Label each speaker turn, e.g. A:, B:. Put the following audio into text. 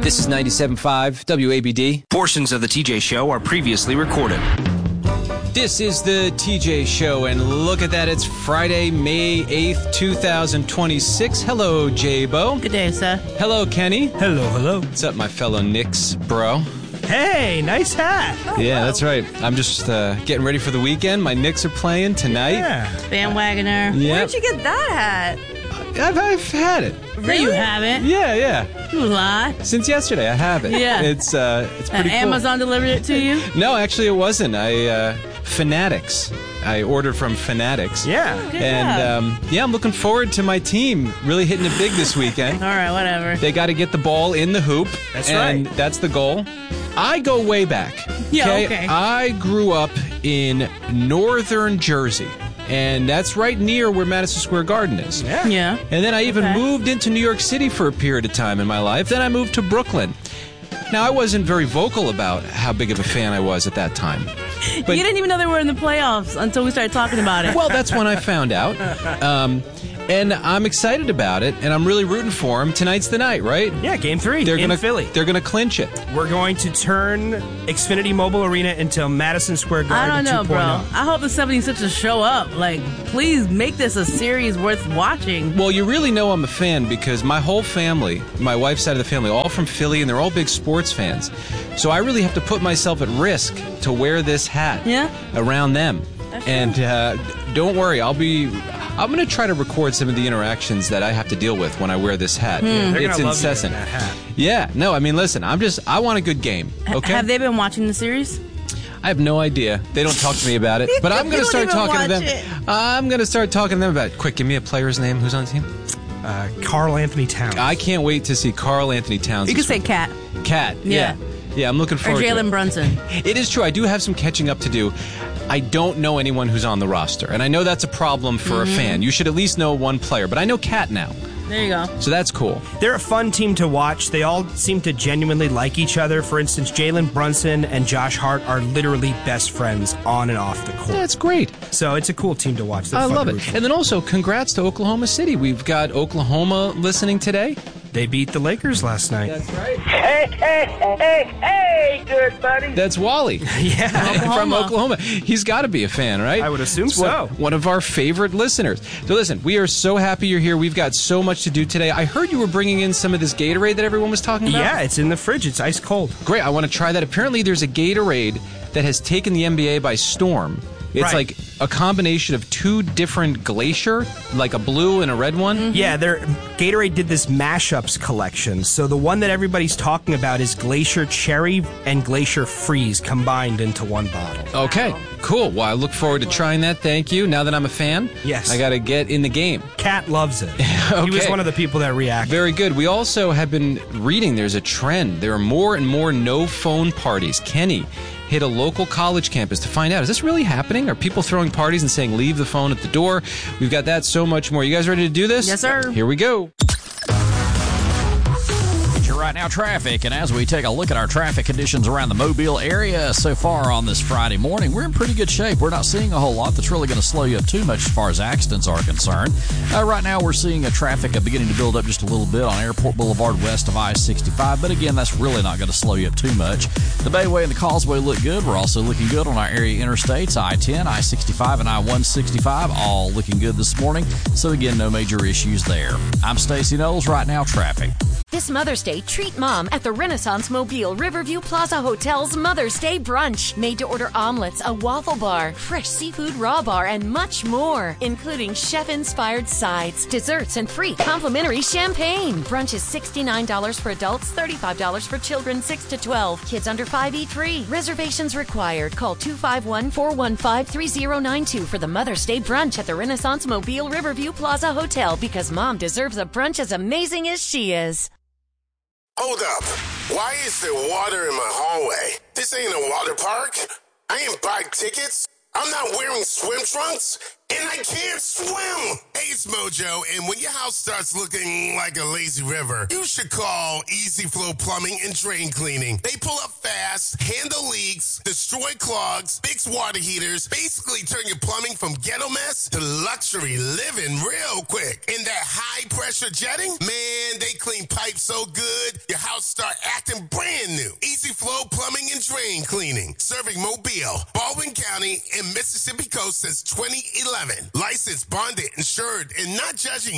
A: This is 97.5 WABD.
B: Portions of the TJ Show are previously recorded.
A: This is the TJ Show, and look at that. It's Friday, May 8th, 2026. Hello, J-Bo.
C: Good day, sir.
A: Hello, Kenny.
D: Hello, hello.
A: What's up, my fellow Knicks, bro?
D: Hey, nice hat.
A: Yeah, that's right. I'm just getting ready for the weekend. My Knicks are playing tonight.
D: Yeah.
C: Bandwagoner.
A: Yep.
E: Where'd you get that hat?
A: I've had it.
C: No, you haven't.
A: Yeah.
C: You lie.
A: Since yesterday, I have it.
C: Yeah.
A: It's pretty cool.
C: Amazon delivered it to you?
A: No, actually, it wasn't. Fanatics. I ordered from Fanatics.
D: Yeah.
C: Good
A: And,
C: job.
A: I'm looking forward to my team really hitting it big this weekend.
C: All right, whatever.
A: They got to get the ball in the hoop.
D: That's
A: and
D: right.
A: That's the goal. I go way back.
C: Yeah, okay.
A: I grew up in northern Jersey, and that's right near where Madison Square Garden is.
C: Yeah.
A: And then I even
C: Okay.
A: moved into New York City for a period of time in my life. Then I moved to Brooklyn. Now, I wasn't very vocal about how big of a fan I was at that time. But
C: You didn't even know they were in the playoffs until we started talking about it.
A: well, that's when I found out. And I'm excited about it, and I'm really rooting for them. Tonight's the night, right?
D: Yeah, game 3
A: They're
D: in
A: gonna
D: Philly.
A: They're gonna clinch it.
D: We're going to turn Xfinity Mobile Arena into Madison Square
C: I
D: Garden
C: don't know,
D: 2.0.
C: bro. I hope the 76ers show up. Like, please make this a series worth watching.
A: Well, you really know I'm a fan because my whole family, my wife's side of the family, all from Philly, and they're all big sports fans. So I really have to put myself at risk to wear this hat around them.
C: That's
A: And don't worry, I'm going to try to record some of the interactions that I have to deal with when I wear this hat.
D: They're
A: It's
D: gonna
A: incessant.
D: love you in that hat.
A: Yeah, no, I mean, listen, I want a good game, okay?
C: Have they been watching the series?
A: I have no idea. They don't talk to me about it, but I'm going to
C: don't
A: start
C: even
A: talking to them.
C: watch it.
A: I'm going to start talking to them about it. Quick, give me a player's name. Who's on the team?
D: Karl Anthony Towns.
A: I can't wait to see Karl Anthony Towns.
C: You could
A: this
C: say
A: week.
C: Cat
A: Cat.
C: Yeah.
A: Yeah, I'm looking
C: or
A: forward to
C: Jalen
A: it.
C: Brunson.
A: It is true. I do have some catching up to do. I don't know anyone who's on the roster, and I know that's a problem for a fan. You should at least know one player, but I know Cat now,
C: There you go.
A: so that's cool.
D: They're a fun team to watch. They all seem to genuinely like each other. For instance, Jalen Brunson and Josh Hart are literally best friends on and off the court.
A: That's great.
D: So it's a cool team to watch. They're
A: I
D: fun
A: love
D: to
A: it.
D: root for.
A: And then also, congrats to Oklahoma City. We've got Oklahoma listening today.
D: They beat the Lakers last night.
A: right.
F: Hey, good buddy.
A: That's Wally.
D: Yeah.
A: From Oklahoma. He's got to be a fan, right?
D: I would assume
A: It's one of our favorite listeners. So listen, we are so happy you're here. We've got so much to do today. I heard you were bringing in some of this Gatorade that everyone was talking about.
D: Yeah, it's in the fridge. It's ice cold.
A: Great. I want to try that. Apparently, there's a Gatorade that has taken the NBA by storm. It's
D: Right.
A: like a combination of two different Glacier, like a blue and a red one.
D: Yeah, Gatorade did this mashups collection. So the one that everybody's talking about is Glacier Cherry and Glacier Freeze combined into one bottle.
A: Okay, cool. Well, I look forward to trying that. Thank you. Now that I'm a fan,
D: Yes.
A: I got to get in the game.
D: Cat loves it. He was
A: Okay.
D: one of the people that reacted.
A: Very good. We also have been reading there's a trend. There are more and more no phone parties. Kenny hit a local college campus to find out, is this really happening? Are people throwing parties and saying leave the phone at the door? We've got that, so much more. You guys ready to do this?
C: Yes, sir.
A: Here we go.
G: Right now, traffic, and as we take a look at our traffic conditions around the Mobile area so far on this Friday morning, we're in pretty good shape. We're not seeing a whole lot that's really going to slow you up too much as far as accidents are concerned. Right now, we're seeing traffic beginning to build up just a little bit on Airport Boulevard west of I-65, but again, that's really not going to slow you up too much. The Bayway and the Causeway look good. We're also looking good on our area interstates, I-10, I-65, and I-165, all looking good this morning. So again, no major issues there. I'm Stacey Knowles. Right now, traffic.
H: This Mother's Day, treat Mom at the Renaissance Mobile Riverview Plaza Hotel's Mother's Day Brunch. Made-to-order omelets, a waffle bar, fresh seafood raw bar, and much more, including chef-inspired sides, desserts, and free complimentary champagne. Brunch is $69 for adults, $35 for children 6 to 12. Kids under 5 eat free. Reservations required. Call 251-415-3092 for the Mother's Day Brunch at the Renaissance Mobile Riverview Plaza Hotel, because Mom deserves a brunch as amazing as she is.
I: Hold up. Why is there water in my hallway? This ain't a water park. I ain't buy tickets. I'm not wearing swim trunks. And I can't swim. Hey, it's Mojo, and when your house starts looking like a lazy river, you should call Easy Flow Plumbing and Drain Cleaning. They pull up fast, handle leaks, destroy clogs, fix water heaters, basically turn your plumbing from ghetto mess to luxury living real quick. And that high-pressure jetting, man, they clean pipes so good, your house start acting brand new. Easy Flow Plumbing and Drain Cleaning. Serving Mobile, Baldwin County, and Mississippi Coast since 2011. Licensed, bonded, insured, and not judging